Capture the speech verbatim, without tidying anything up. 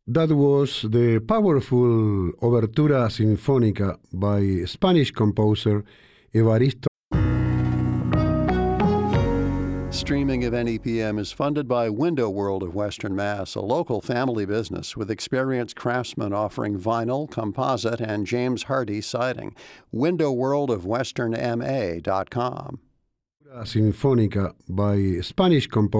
That was the powerful Obertura Sinfónica by Spanish composer Evaristo. Streaming of N E P M is funded by Window World of Western Mass, a local family business with experienced craftsmen offering vinyl, composite, and James Hardie siding. window world of western m a dot com. Sinfónica by Spanish composer